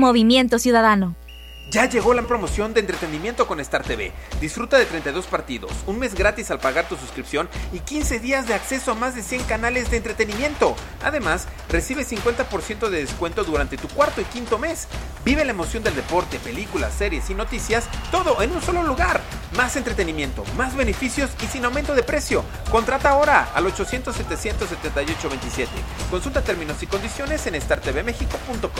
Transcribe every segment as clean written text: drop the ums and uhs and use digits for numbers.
Movimiento Ciudadano. Ya llegó la promoción de entretenimiento con Star TV. Disfruta de 32 partidos, un mes gratis al pagar tu suscripción y 15 días de acceso a más de 100 canales de entretenimiento. Además, recibe 50% de descuento durante tu cuarto y quinto mes. Vive la emoción del deporte, películas, series y noticias, todo en un solo lugar. Más entretenimiento, más beneficios y sin aumento de precio. Contrata ahora al 800-778-27. Consulta términos y condiciones en startvmexico.com.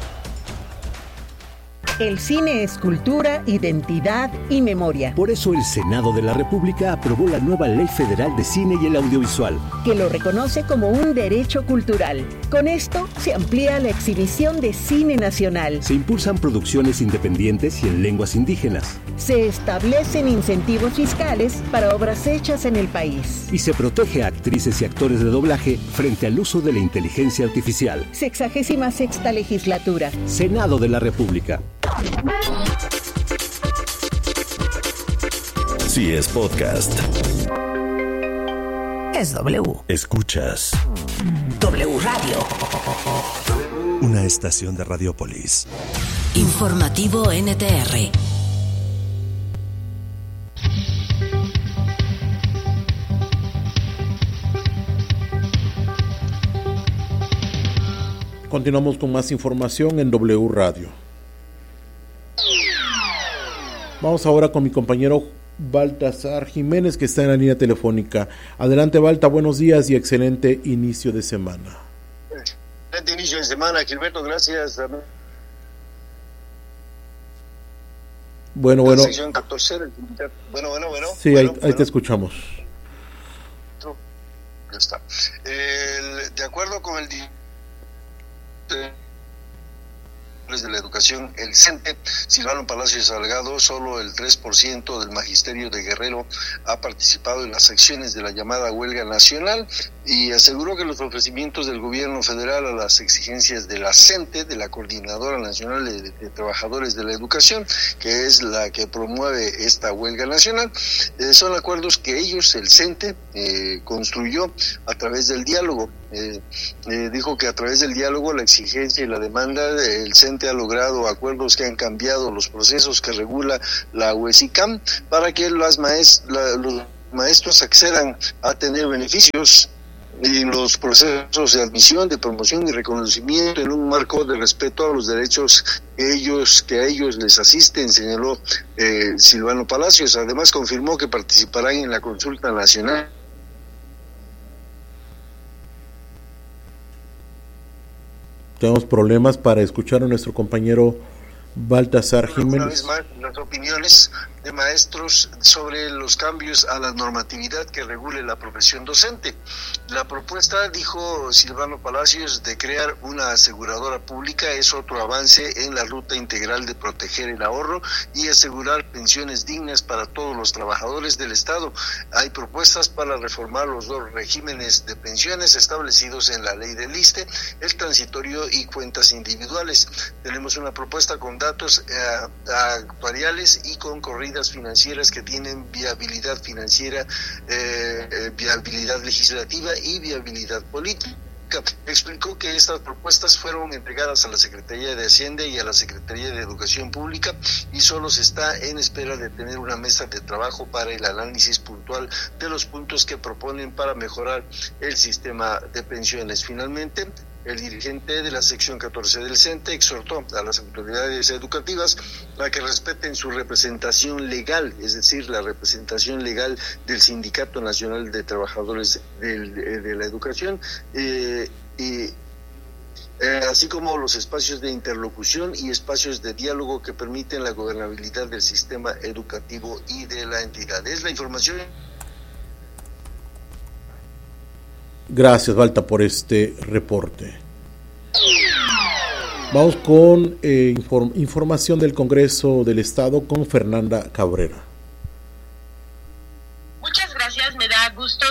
El cine es cultura, identidad y memoria. Por eso el Senado de la República aprobó la nueva Ley Federal de Cine y el Audiovisual, que lo reconoce como un derecho cultural. Con esto se amplía la exhibición de cine nacional. Se impulsan producciones independientes y en lenguas indígenas. Se establecen incentivos fiscales para obras hechas en el país. Y se protege a actrices y actores de doblaje frente al uso de la inteligencia artificial. 66ª Legislatura. Senado de la República. Si es podcast, es W. Escuchas W Radio. Una estación de Radiopolis. Informativo NTR. Continuamos con más información en W Radio. Vamos ahora con mi compañero Baltasar Jiménez, que está en la línea telefónica. Adelante, Balta, buenos días y excelente inicio de semana. Excelente inicio de semana, Gilberto, gracias. Bueno. Sección 14. Bueno. Sí, ahí te escuchamos. Ya está. De acuerdo con el de la educación, el CENTE, Silvano Palacios Salgado, solo el 3% del magisterio de Guerrero ha participado en las acciones de la llamada huelga nacional, y aseguró que los ofrecimientos del gobierno federal a las exigencias de la CENTE, de la Coordinadora Nacional de Trabajadores de la Educación, que es la que promueve esta huelga nacional, son acuerdos que ellos, el CENTE, construyó a través del diálogo. Dijo que a través del diálogo, la exigencia y la demanda, el CENTE ha logrado acuerdos que han cambiado los procesos que regula la UESICAM para que los maestros accedan a tener beneficios en los procesos de admisión, de promoción y reconocimiento en un marco de respeto a los derechos que a ellos les asisten, señaló Silvano Palacios. Además, confirmó que participarán en la consulta nacional. Tenemos problemas para escuchar a nuestro compañero Baltasar Jiménez. Una vez más, las opiniones de maestros sobre los cambios a la normatividad que regule la profesión docente. La propuesta, dijo Silvano Palacios, de crear una aseguradora pública es otro avance en la ruta integral de proteger el ahorro y asegurar pensiones dignas para todos los trabajadores del Estado. Hay propuestas para reformar los dos regímenes de pensiones establecidos en la ley del ISSSTE, el transitorio y cuentas individuales. Tenemos una propuesta con datos actuariales y con corridas financieras que tienen viabilidad financiera, viabilidad legislativa y viabilidad política. Explicó que estas propuestas fueron entregadas a la Secretaría de Hacienda y a la Secretaría de Educación Pública y solo se está en espera de tener una mesa de trabajo para el análisis puntual de los puntos que proponen para mejorar el sistema de pensiones. Finalmente, el dirigente de la sección 14 del CENTE exhortó a las autoridades educativas a que respeten su representación legal, es decir, la representación legal del Sindicato Nacional de Trabajadores de la Educación, así como los espacios de interlocución y espacios de diálogo que permiten la gobernabilidad del sistema educativo y de la entidad. Es la información. Gracias, Balta, por este reporte. Vamos con información del Congreso del Estado con Fernanda Cabrera. Muchas gracias, me da gusto saludarles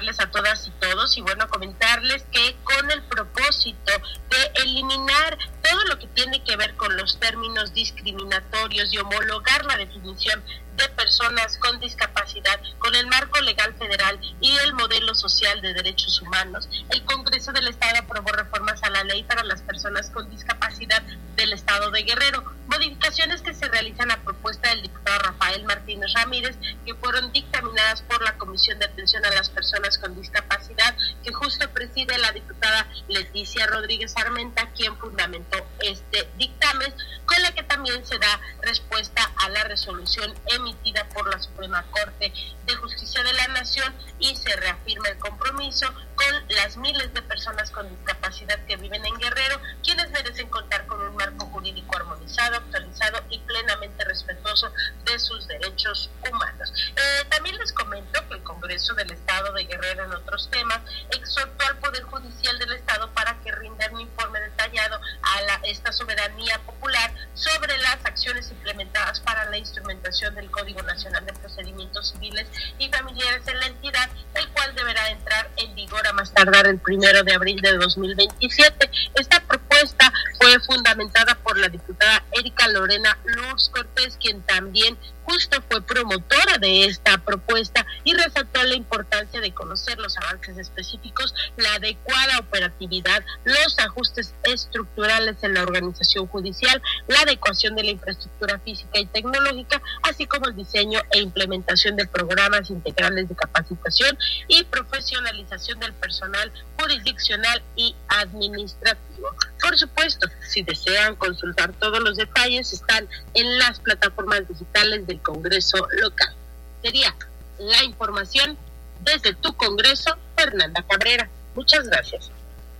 saludarles a todas y todos y bueno, comentarles que con el propósito de eliminar todo lo que tiene que ver con los términos discriminatorios y homologar la definición de personas con discapacidad con el marco legal federal y el modelo social de derechos humanos, el Congreso del Estado aprobó reformas a la ley para las personas con discapacidad del Estado de Guerrero, modificaciones que se realizan a propuesta del diputado Rafael Martínez Ramírez, que fueron dictaminadas por la Comisión de Atención a las Personas con Discapacidad, que justo preside la diputada Leticia Rodríguez Armenta, quien fundamentó este dictamen, con la que también se da respuesta a la resolución emitida por la Suprema Corte de Justicia de la Nación y se reafirma el compromiso con las miles de personas con discapacidad que viven en Guerrero, quienes merecen contar con un marco jurídico armonizado, actualizado y plenamente respetuoso de sus derechos humanos. También les comento que el Congreso del Estado de Guerrero, en otros temas, exhortó al Poder Judicial del Estado para que rinda un informe detallado a esta soberanía popular sobre las acciones implementadas para la instrumentación del Código Nacional de Procedimientos Civiles y Familiares en la entidad, el cual deberá entrar en vigor a más tardar el 1 de abril de 2027. Esta propuesta fue fundamentada por la diputada Erika Lorena Luz Cortés, quien también justo fue promotora de esta propuesta y resaltó la importancia de conocer los avances específicos, la adecuada operatividad, los ajustes estructurales en la organización judicial, la adecuación de la infraestructura física y tecnológica, así como el diseño e implementación de programas integrales de capacitación y profesionalización del personal jurisdiccional y administrativo. Por supuesto, si desean consultar todos los detalles, están en las plataformas digitales del Congreso local. Sería la información desde tu Congreso, Fernanda Cabrera. Muchas gracias.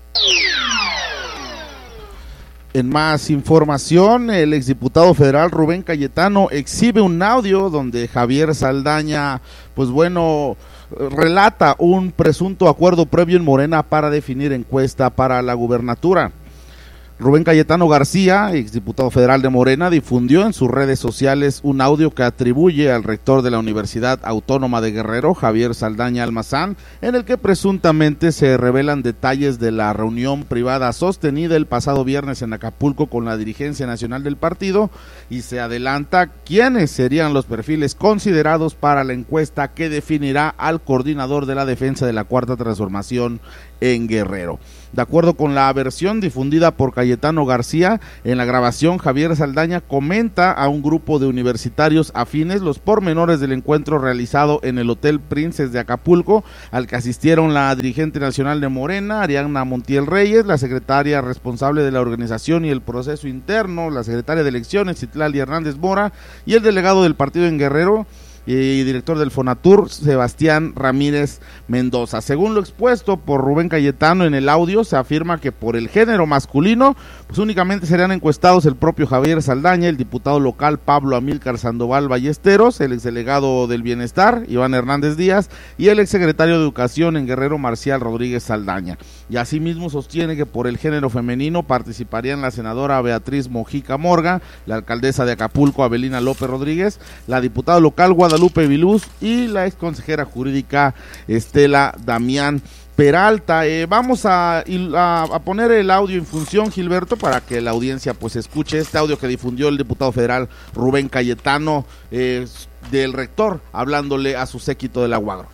En más información, el exdiputado federal Rubén Cayetano exhibe un audio donde Javier Saldaña, relata un presunto acuerdo previo en Morena para definir encuesta para la gubernatura. Rubén Cayetano García, exdiputado federal de Morena, difundió en sus redes sociales un audio que atribuye al rector de la Universidad Autónoma de Guerrero, Javier Saldaña Almazán, en el que presuntamente se revelan detalles de la reunión privada sostenida el pasado viernes en Acapulco con la dirigencia nacional del partido, y se adelanta quiénes serían los perfiles considerados para la encuesta que definirá al coordinador de la defensa de la Cuarta Transformación en Guerrero. De acuerdo con la versión difundida por Cayetano García, en la grabación Javier Saldaña comenta a un grupo de universitarios afines los pormenores del encuentro realizado en el Hotel Princes de Acapulco, al que asistieron la dirigente nacional de Morena, Ariadna Montiel Reyes, la secretaria responsable de la organización y el proceso interno, la secretaria de elecciones, Citlali Hernández Mora, y el delegado del partido en Guerrero y director del Fonatur, Sebastián Ramírez Mendoza. Según lo expuesto por Rubén Cayetano en el audio, se afirma que por el género masculino, pues únicamente serían encuestados el propio Javier Saldaña, el diputado local Pablo Amílcar Sandoval Ballesteros, el exdelegado del Bienestar, Iván Hernández Díaz, y el exsecretario de Educación en Guerrero, Marcial Rodríguez Saldaña. Y asimismo sostiene que por el género femenino participarían la senadora Beatriz Mojica Morga, la alcaldesa de Acapulco, Abelina López Rodríguez, la diputada local Guadalupe Viluz y la exconsejera jurídica Estela Damián Peralta. Vamos a poner el audio en función, Gilberto, para que la audiencia pues escuche este audio que difundió el diputado federal Rubén Cayetano del rector, hablándole a su séquito del Aguagro.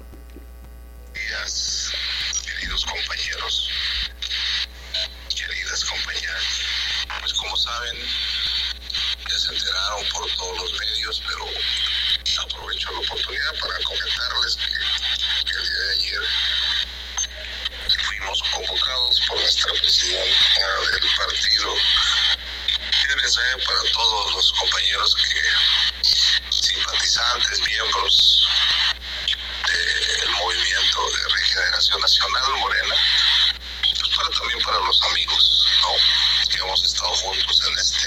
Queridos compañeros, queridas compañeras, pues como saben, ya se enteraron por todos los medios, pero aprovecho la oportunidad para comentarles que el día de ayer fuimos convocados por nuestra presidenta del partido. Fíjense, para todos los compañeros simpatizantes, miembros del movimiento de regeneración nacional Morena, pues también para los amigos, ¿no?, que hemos estado juntos en esta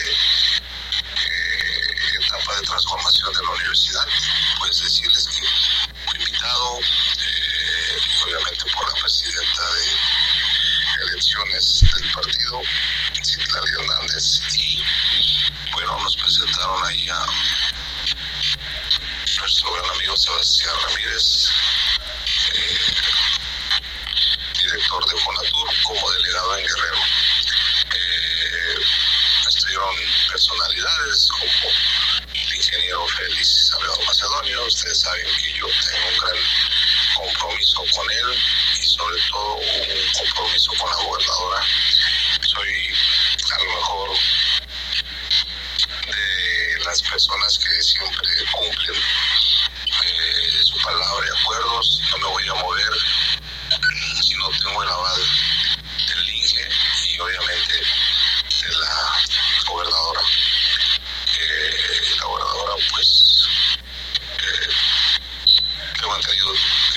etapa de transformación de la universidad. Pues decirles que fui invitado obviamente por la presidenta de elecciones del partido, Citlali Hernández, y bueno, nos presentaron ahí a nuestro gran amigo Sebastián Ramírez, ustedes como el ingeniero Félix Salgado Macedonio. Ustedes saben que yo tengo un gran compromiso con él y sobre todo un compromiso con la gobernadora. Soy a lo mejor de las personas que siempre cumplen su palabra y acuerdos. No me voy a mover si no tengo el aval del INGE y obviamente de la gobernadora. La gobernadora pues tengo entendido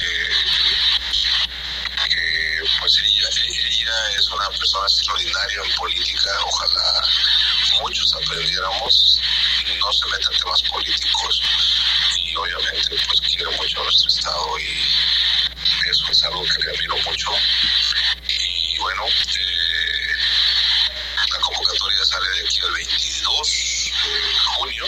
que pues ella es una persona extraordinaria en política. Ojalá muchos aprendiéramos, no se meten en temas políticos y obviamente pues quiero mucho a nuestro estado y eso es algo que le admiro mucho. Y bueno, la convocatoria sale de aquí el 22 de junio.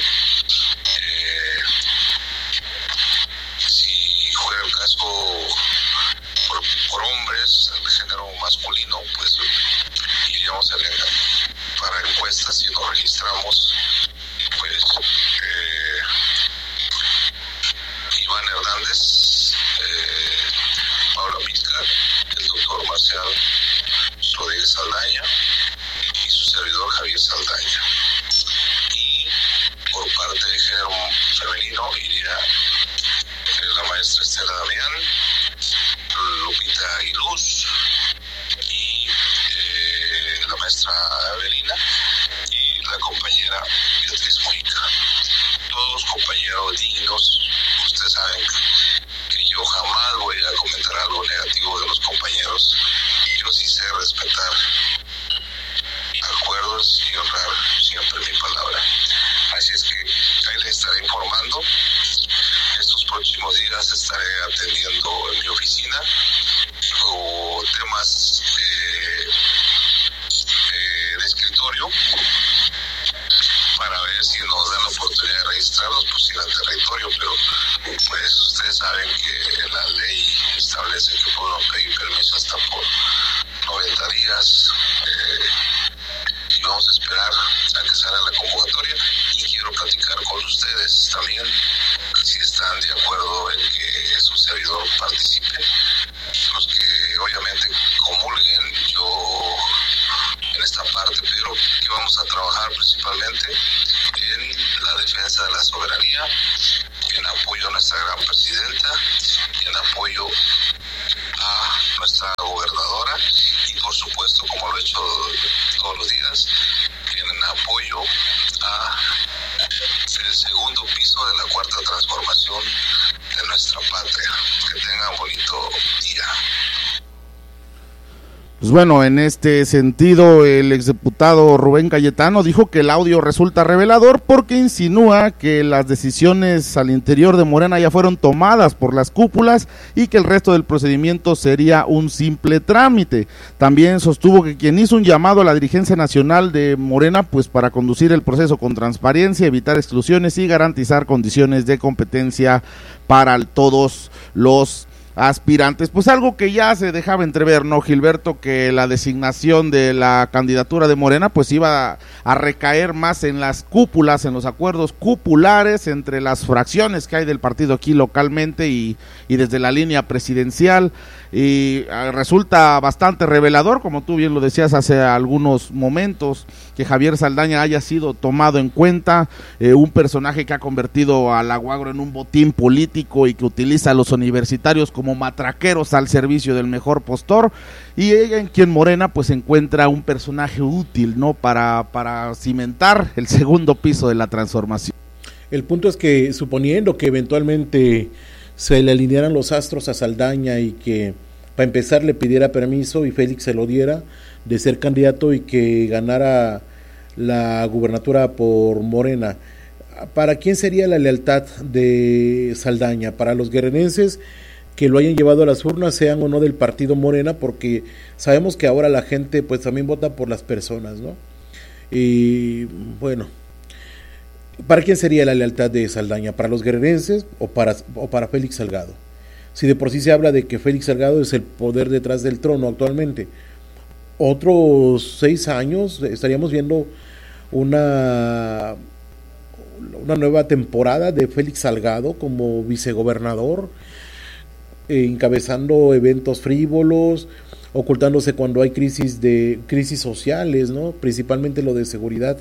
Si fuera el caso por hombres, el género masculino, pues iríamos para encuestas si nos registramos, pues Iván Hernández, Paula Milcar, el doctor Marcial Rodríguez Saldaña y su servidor Javier Saldaña. Y por parte de género femenino iría la maestra Estela Damián, Lupita Aguiluz y la maestra Evelina y la compañera Beatriz Mujica. Todos compañeros dignos. Ustedes saben que yo jamás voy a comentar algo negativo de los compañeros. Yo sí sé respetar acuerdos y honrar siempre mi palabra. Así es que ahí les estaré informando. Estos próximos días estaré atendiendo en mi oficina o temas de escritorio para ver si nos dan la oportunidad de registrarnos, pues ir al territorio, pero pues ustedes saben que la ley establece que podemos pedir permiso hasta por 90 días y vamos a esperar a que salga la convocatoria y quiero platicar con ustedes también si están de acuerdo en que su servidor participe. Los que obviamente comulguen, yo en esta parte, pero que vamos a trabajar principalmente en la defensa de la soberanía, en apoyo a nuestra gran presidenta, en apoyo a nuestra gobernadora y por supuesto, como lo he hecho todos los días, en apoyo a el segundo piso de la cuarta transformación de nuestra patria. Que tengan bonito día. Pues bueno, en este sentido, el exdiputado Rubén Cayetano dijo que el audio resulta revelador porque insinúa que las decisiones al interior de Morena ya fueron tomadas por las cúpulas y que el resto del procedimiento sería un simple trámite. También sostuvo que quien hizo un llamado a la dirigencia nacional de Morena, pues para conducir el proceso con transparencia, evitar exclusiones y garantizar condiciones de competencia para todos los aspirantes. Pues algo que ya se dejaba entrever, ¿no, Gilberto? Que la designación de la candidatura de Morena pues iba a recaer más en las cúpulas, en los acuerdos cupulares entre las fracciones que hay del partido aquí localmente y desde la línea presidencial, y resulta bastante revelador, como tú bien lo decías hace algunos momentos, que Javier Saldaña haya sido tomado en cuenta, un personaje que ha convertido a la Guagro en un botín político y que utiliza a los universitarios como matraqueros al servicio del mejor postor, y ella en quien Morena pues encuentra un personaje útil, ¿no? Para cimentar el segundo piso de la transformación. El punto es que, suponiendo que eventualmente se le alinearan los astros a Saldaña y que para empezar le pidiera permiso y Félix se lo diera de ser candidato y que ganara la gubernatura por Morena, ¿para quién sería la lealtad de Saldaña? ¿Para los guerrerenses que lo hayan llevado a las urnas, sean o no del partido Morena? Porque sabemos que ahora la gente pues también vota por las personas, ¿no? Y bueno, ¿para quién sería la lealtad de Saldaña? ¿Para los guerrerenses o para Félix Salgado? Si de por sí se habla de que Félix Salgado es el poder detrás del trono actualmente, otros 6 años estaríamos viendo una una nueva temporada de Félix Salgado como vicegobernador, encabezando eventos frívolos, ocultándose cuando hay crisis sociales, ¿no? Principalmente lo de seguridad,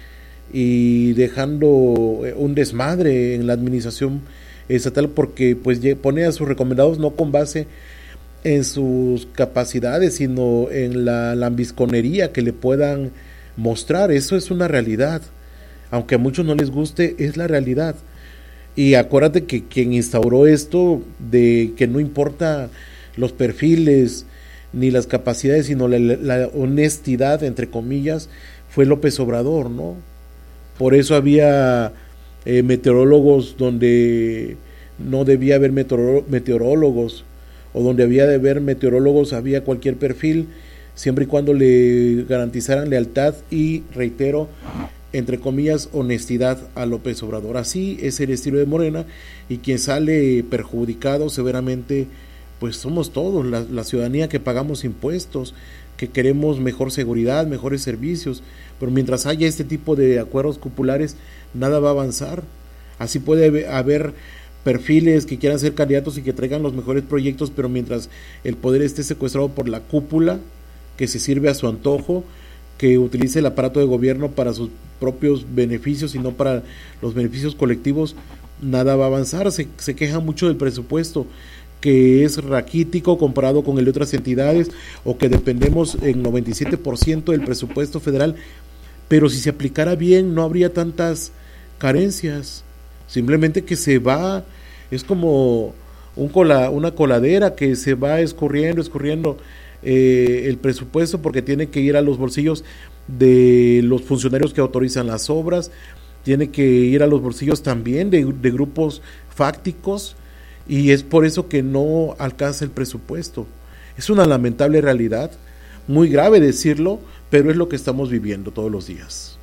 y dejando un desmadre en la administración estatal, porque pues pone a sus recomendados no con base en sus capacidades, sino en la lambisconería que le puedan mostrar. Eso es una realidad, aunque a muchos no les guste, es la realidad. Y acuérdate que quien instauró esto de que no importa los perfiles ni las capacidades, sino la honestidad, entre comillas, fue López Obrador, ¿no? Por eso había meteorólogos donde no debía haber meteorólogos, o donde había de haber meteorólogos había cualquier perfil, siempre y cuando le garantizaran lealtad y, reitero, entre comillas, honestidad a López Obrador. Así es el estilo de Morena, y quien sale perjudicado severamente pues somos todos, la ciudadanía que pagamos impuestos, que queremos mejor seguridad, mejores servicios, pero mientras haya este tipo de acuerdos cupulares, nada va a avanzar. Así puede haber perfiles que quieran ser candidatos y que traigan los mejores proyectos, pero mientras el poder esté secuestrado por la cúpula, que se sirve a su antojo, que utilice el aparato de gobierno para sus propios beneficios y no para los beneficios colectivos, nada va a avanzar. Se queja mucho del presupuesto, que es raquítico comparado con el de otras entidades, o que dependemos en 97% del presupuesto federal, pero si se aplicara bien no habría tantas carencias. Simplemente que se va, es como una coladera que se va escurriendo el presupuesto, porque tiene que ir a los bolsillos de los funcionarios que autorizan las obras, tiene que ir a los bolsillos también de grupos fácticos, y es por eso que no alcanza el presupuesto. Es una lamentable realidad, muy grave decirlo, pero es lo que estamos viviendo todos los días.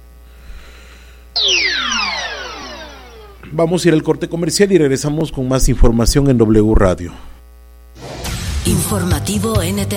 Vamos a ir al corte comercial y regresamos con más información en W Radio. Informativo NTR.